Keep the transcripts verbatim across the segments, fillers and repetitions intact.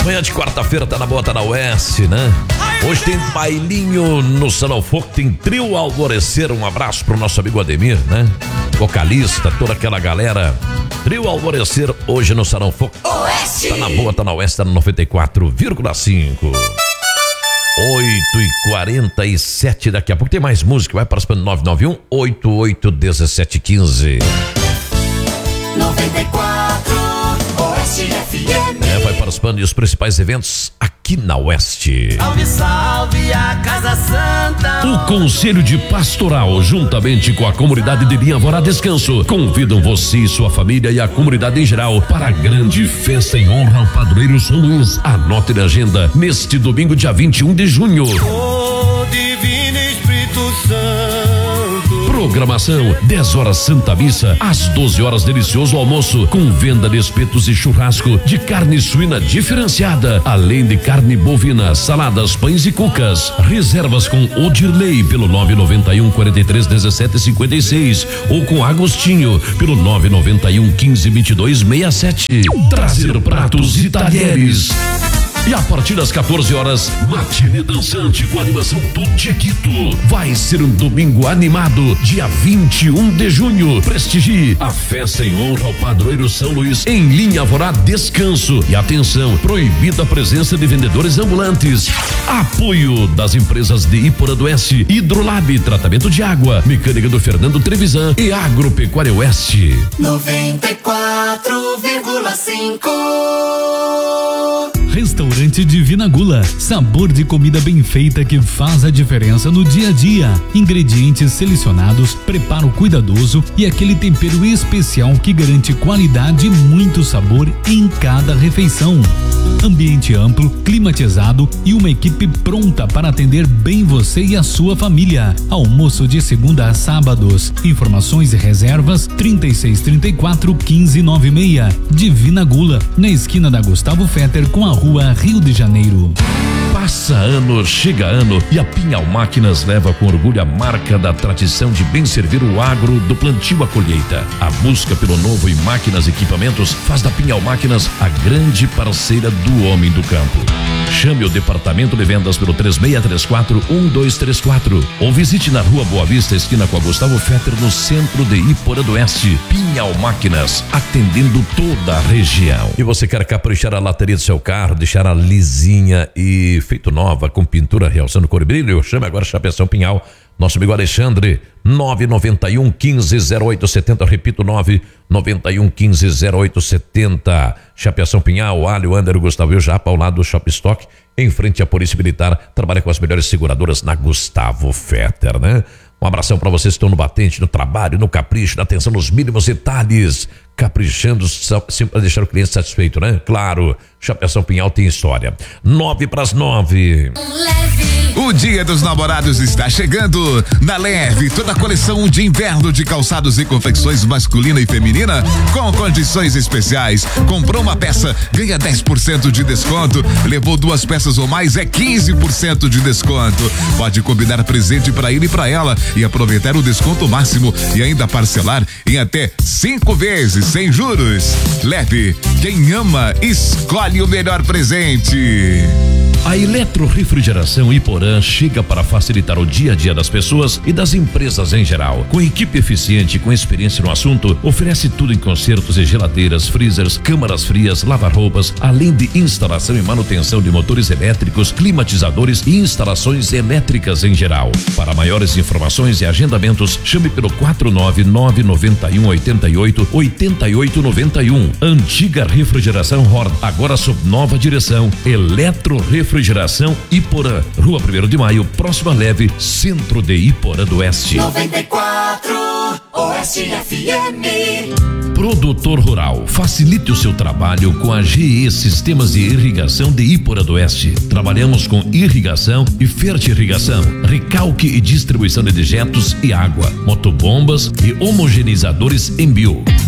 Manhã de quarta-feira tá na boa, tá na Oeste, né? Hoje tem bailinho no Salão Foco, tem Trio Alvorecer. Um abraço pro nosso amigo Ademir, né? Vocalista, toda aquela galera. Trio Alvorecer hoje no Salão Foco. Oeste. Tá na boa, tá na Oeste, tá no noventa e quatro vírgula cinco. oito e quarenta e sete, daqui a pouco tem mais música, vai participando. Nove nove um, oito oito um sete um cinco. noventa e quatro Oeste F M. É, vai participando dos principais eventos aqui na Oeste. Salve, salve a Casa Santa. O Conselho de Pastoral, juntamente com a comunidade de Linha Alvorada Descanso, convidam você e sua família e a comunidade em geral para a grande festa em honra ao padroeiro São Luís. Anote na agenda, neste domingo, dia vinte e um de junho. Oh, Divino Espírito Santo. Programação: dez horas Santa Missa, às doze horas delicioso almoço, com venda de espetos e churrasco de carne suína diferenciada, além de carne bovina, saladas, pães e cucas. Reservas com Odirley pelo nove nove um, quatro três, um sete cinco seis ou com Agostinho pelo nove nove um, quinze, vinte e dois, sessenta e sete. Trazer pratos e talheres. E a partir das quatorze horas, matinê dançante com animação do Tchequito. Vai ser um domingo animado, dia vinte e um de junho. Prestigie a festa em honra ao padroeiro São Luís em Linha Alvorada Descanso. E atenção, proibida a presença de vendedores ambulantes. Apoio das empresas de Iporã do Oeste, Hidrolab, tratamento de água, mecânica do Fernando Trevisan e Agropecuária Oeste. noventa e quatro vírgula cinco. Restaurante Divina Gula, sabor de comida bem feita que faz a diferença no dia a dia. Ingredientes selecionados, preparo cuidadoso e aquele tempero especial que garante qualidade e muito sabor em cada refeição. Ambiente amplo, climatizado e uma equipe pronta para atender bem você e a sua família. Almoço de segunda a sábados. Informações e reservas trinta e seis, trinta e quatro, quinze, noventa e seis. Divina Gula, na esquina da Gustavo Fetter com a Rua Rio de Janeiro. Passa ano, chega ano e a Pinhal Máquinas leva com orgulho a marca da tradição de bem servir o agro do plantio à colheita. A busca pelo novo em máquinas e equipamentos faz da Pinhal Máquinas a grande parceira do homem do campo. Chame o departamento de vendas pelo três seis três quatro, um dois três quatro ou visite na Rua Boa Vista, esquina com a Gustavo Fetter, no centro de Iporã do Oeste. Pinhal Máquinas, atendendo toda a região. E você quer caprichar a lataria do seu carro, deixar a lisinha e feito nova, com pintura realçando cor e brilho? Chame agora Chapeção Pinhal. Nosso amigo Alexandre, nove nove um, quinze, zero oito setenta, repito, nove nove um, quinze, zero oito setenta. Chapeação Pinhal, Alho, Ander, Gustavo e o Japa, ao lado do Shop Stock, em frente à Polícia Militar. Trabalha com as melhores seguradoras na Gustavo Fetter, né? Um abração para vocês que estão no batente, no trabalho, no capricho, na atenção nos mínimos detalhes. Caprichando sempre para deixar o cliente satisfeito, né? Claro, Chapeação Pinhal tem história. Nove para as nove. O Dia dos Namorados está chegando. Na Leve, toda a coleção de inverno de calçados e confecções masculina e feminina com condições especiais. Comprou uma peça, ganha dez por cento de desconto. Levou duas peças ou mais, é quinze por cento de desconto. Pode combinar presente para ele e para ela e aproveitar o desconto máximo e ainda parcelar em até cinco vezes sem juros. Leve, quem ama escolhe o melhor presente. A Eletrorefrigeração Iporã chega para facilitar o dia a dia das pessoas e das empresas em geral. Com equipe eficiente e com experiência no assunto, oferece tudo em consertos e geladeiras, freezers, câmaras frias, lavar-roupas, além de instalação e manutenção de motores elétricos, climatizadores e instalações elétricas em geral. Para maiores informações e agendamentos, chame pelo quatro nove nove, nove um, oito oito, oito oito nove um. Antiga Refrigeração Hord, agora sob nova direção. Eletrorefrigeração Refrigeração Iporã, Rua primeiro de Maio, próxima Leve, centro de Iporã do Oeste. noventa e quatro Oeste F M. Produtor rural, facilite o seu trabalho com a G E Sistemas de Irrigação de Iporã do Oeste. Trabalhamos com irrigação e fertirrigação, recalque e distribuição de dejetos e água, motobombas e homogeneizadores em bio.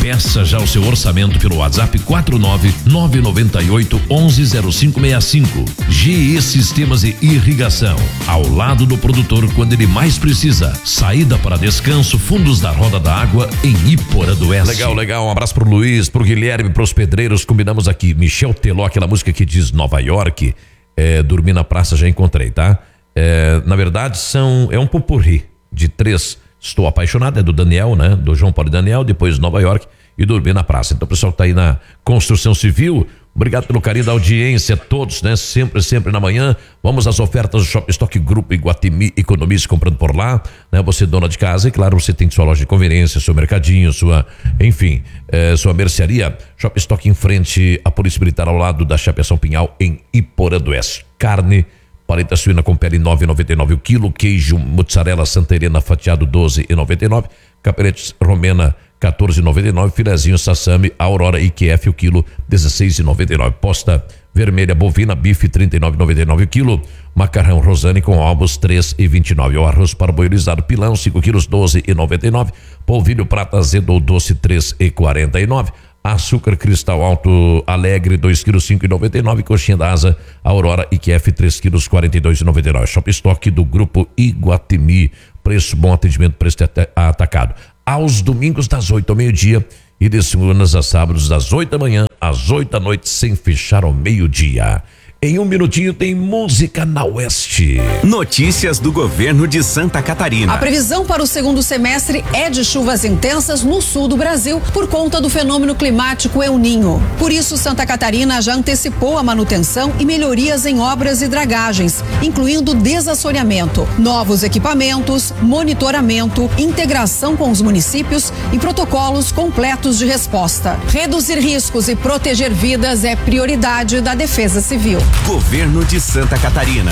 Peça já o seu orçamento pelo WhatsApp quatro nove nove nove oito um um zero cinco seis cinco. G E Sistemas e Irrigação, ao lado do produtor quando ele mais precisa. Saída para descanso, fundos da Roda da Água em Iporã do Oeste. Legal, legal. Um abraço pro Luiz, pro Guilherme, pros pedreiros. Combinamos aqui. Michel Teló, aquela música que diz Nova York. É, Dormir na Praça já encontrei, tá? É, na verdade, são é um popurrí de três. Estou Apaixonado, é do Daniel, né? Do João Paulo e Daniel, depois Nova York e Dormir na Praça. Então, o pessoal que tá aí na construção civil, obrigado pelo carinho da audiência, todos, né? Sempre, sempre na manhã. Vamos às ofertas do Shopping Stock Grupo Iguatemi, economize comprando por lá, né? Você dona de casa e, claro, você tem sua loja de conveniência, seu mercadinho, sua, enfim, eh, sua mercearia. Shopping Stock em frente à Polícia Militar, ao lado da Chapeação Pinhal, em Iporã do Oeste. Carne, paleta suína com pele nove reais e noventa e nove o quilo, queijo mozzarella Santa Helena fatiado doze reais e noventa e nove, capelete romena quatorze reais e noventa e nove, filezinho sassami Aurora I Q F o quilo dezesseis reais e noventa e nove, posta vermelha bovina bife trinta e nove reais e noventa e nove o quilo, macarrão Rosane com ovos três reais e vinte e nove, o arroz parboilizado pilão cinco quilos doze reais e noventa e nove, polvilho prata azedo ou doce três reais e quarenta e nove, açúcar cristal alto alegre dois quilos cinco reais e noventa e nove, coxinha da asa Aurora I Q F três quilos quarenta e dois reais e noventa e nove. Shop Stock do Grupo Iguatemi, preço bom, atendimento, preço atacado. Aos domingos das oito ao meio-dia e de segundas a sábados das oito da manhã às oito da noite, sem fechar ao meio-dia. Em um minutinho tem música na Oeste. Notícias do governo de Santa Catarina. A previsão para o segundo semestre é de chuvas intensas no sul do Brasil por conta do fenômeno climático El Ninho. Por isso, Santa Catarina já antecipou a manutenção e melhorias em obras e dragagens, incluindo desassoreamento, novos equipamentos, monitoramento, integração com os municípios e protocolos completos de resposta. Reduzir riscos e proteger vidas é prioridade da Defesa Civil. Governo de Santa Catarina.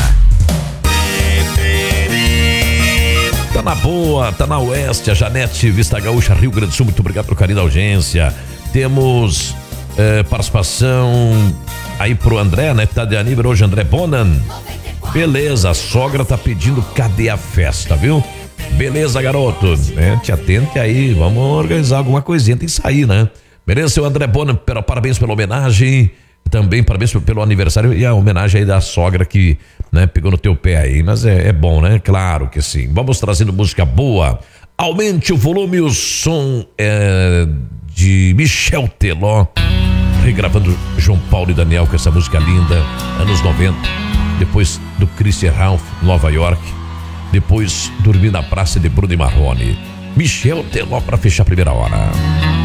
Tá na boa, tá na Oeste, a Janete, Vista Gaúcha, Rio Grande do Sul, muito obrigado pelo carinho da audiência. Temos eh, participação aí pro André, né? Tá de aniversário hoje, André Bonan. Beleza, a sogra tá pedindo cadê a festa, viu? Beleza, garoto, né? Te atente aí, vamos organizar alguma coisinha, tem que sair, né? Beleza, seu André Bonan, parabéns pela homenagem. Também parabéns pelo aniversário e a homenagem aí da sogra que, né, pegou no teu pé aí, mas é, é bom, né? Claro que sim. Vamos trazendo música boa. Aumente o volume, o som é de Michel Teló, regravando João Paulo e Daniel com essa música linda, anos noventa. Depois do Christian Ralph, Nova York. Depois Dormir na Praça de Bruno e Marrone. Michel Teló para fechar a primeira hora.